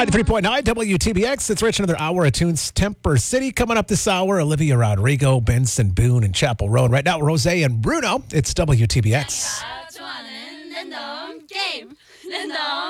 93.9 WTBX. It's Rich, another hour of Tunes Temper City. Coming up this hour, Olivia Rodrigo, Benson Boone, and Chapel Road. Right now, Rose and Bruno. It's WTBX. 좋아하는 랜덤 게임. 랜덤